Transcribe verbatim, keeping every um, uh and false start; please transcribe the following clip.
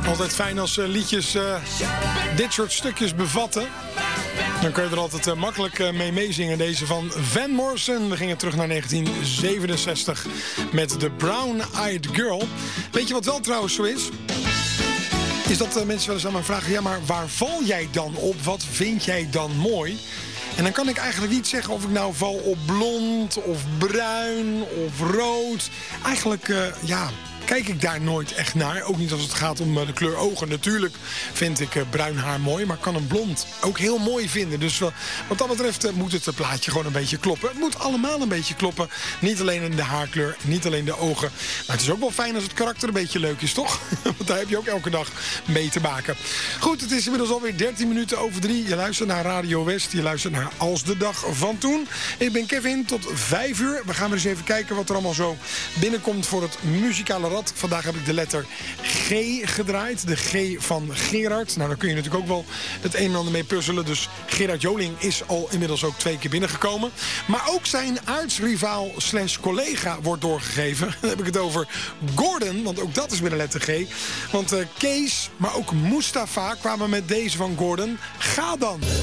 Altijd fijn als uh, liedjes uh, dit soort stukjes bevatten. Dan kun je er altijd uh, makkelijk uh, mee meezingen. Deze van Van Morrison. We gingen terug naar negentien zevenenzestig met The Brown Eyed Girl. Weet je wat wel trouwens zo is? Is dat uh, mensen wel eens aan mij vragen... ja, maar waar val jij dan op? Wat vind jij dan mooi? En dan kan ik eigenlijk niet zeggen of ik nou val op blond of bruin of rood. Eigenlijk, uh, ja... kijk ik daar nooit echt naar. Ook niet als het gaat om de kleur ogen. Natuurlijk vind ik uh, bruin haar mooi, maar kan een blond ook heel mooi vinden. Dus uh, wat dat betreft uh, moet het plaatje gewoon een beetje kloppen. Het moet allemaal een beetje kloppen. Niet alleen in de haarkleur, niet alleen de ogen. Maar het is ook wel fijn als het karakter een beetje leuk is, toch? Want daar heb je ook elke dag mee te maken. Goed, het is inmiddels alweer dertien minuten over drie. Je luistert naar Radio West. Je luistert naar Als de Dag van Toen. Ik ben Kevin, tot vijf uur. We gaan weer eens even kijken wat er allemaal zo binnenkomt voor het muzikale rad. Vandaag heb ik de letter G gedraaid. De G van Gerard. Nou, daar kun je natuurlijk ook wel het een en ander mee puzzelen. Dus Gerard Joling is al inmiddels ook twee keer binnengekomen. Maar ook zijn aartsrivaal slash collega wordt doorgegeven. Dan heb ik het over Gordon, want ook dat is met de letter G. Want uh, Kees, maar ook Mustafa kwamen met deze van Gordon. Ga dan!